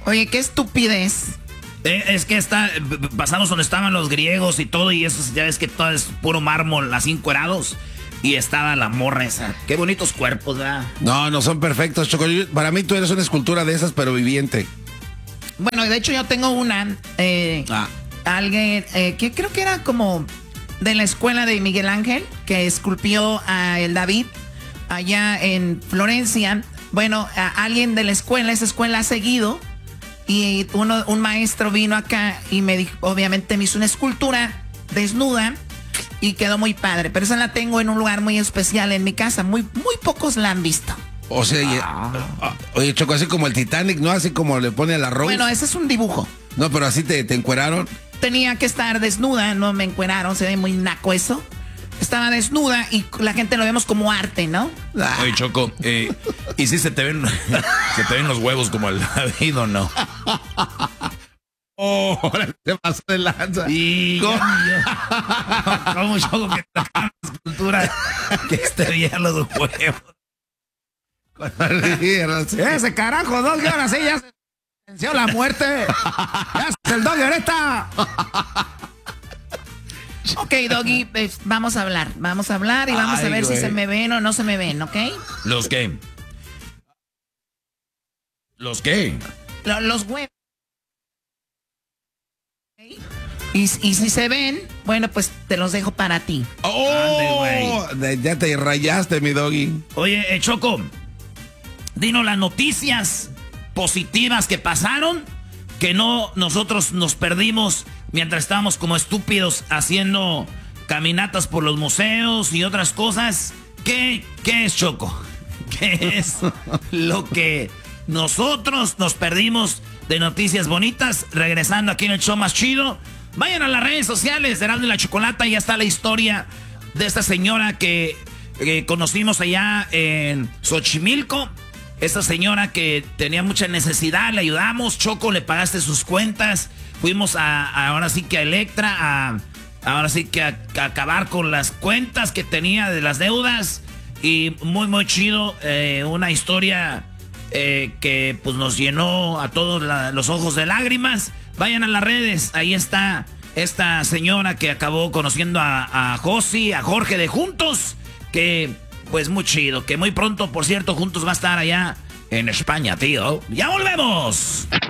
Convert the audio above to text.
Oye, qué estupidez. Es que pasamos donde estaban los griegos y todo, y eso ya ves que todo es puro mármol, así encuerados. Y estaba la morra esa. Qué bonitos cuerpos, ¿verdad? No, no son perfectos, Choco. Para mí tú eres una escultura de esas, pero viviente. Bueno, de hecho yo tengo una. Alguien que creo que era como de la escuela de Miguel Ángel, que esculpió a el David allá en Florencia. Bueno, alguien de la escuela, esa escuela ha seguido. Y un maestro vino acá y me dijo, obviamente me hizo una escultura desnuda y quedó muy padre. Pero esa la tengo en un lugar muy especial en mi casa. Muy pocos la han visto. O sea, oye, Choco, así como el Titanic, ¿no? Así como le pone a la Rose. Bueno, ese es un dibujo. No, pero así te encueraron. Tenía que estar desnuda, no me encueraron, se ve muy naco eso. Estaba desnuda y la gente lo vemos como arte, ¿no? Oye, Choco, ¿y si se te ven los huevos como el David o no? Oh, ahora te pasó de lanza. Y ¿Cómo Choco que te la escultura que te veían los huevos? Ese carajo, Doggy, ahora sí ya se venció la muerte. Ya es el Doggy ahorita. Ok, Doggy, vamos a hablar y vamos a ver si se me ven o no se me ven, ¿ok? ¿Los qué? ¿Los qué? Los huevos. ¿Okay? Y si se ven, bueno, pues te los dejo para ti. ¡Oh! Ya te rayaste, mi Doggy. Oye, Choco, dinos las noticias positivas que pasaron, que nosotros nos perdimos mientras estábamos como estúpidos haciendo caminatas por los museos y otras cosas. ¿Qué es, Choco? ¿Qué es lo que nosotros nos perdimos de noticias bonitas? Regresando aquí en el show más chido. Vayan a las redes sociales de Erasmo y la Chocolata. Ya está la historia de esta señora que conocimos allá en Xochimilco. Esta señora que tenía mucha necesidad, le ayudamos. Choco, le pagaste sus cuentas. Fuimos ahora sí que a Electra, ahora sí que a acabar con las cuentas que tenía de las deudas. Y muy chido, una historia que pues nos llenó a todos los ojos de lágrimas. Vayan a las redes, ahí está esta señora que acabó conociendo a Josi, a Jorge de Juntos, que pues muy chido, que muy pronto, por cierto, Juntos va a estar allá en España, tío. ¡Ya volvemos!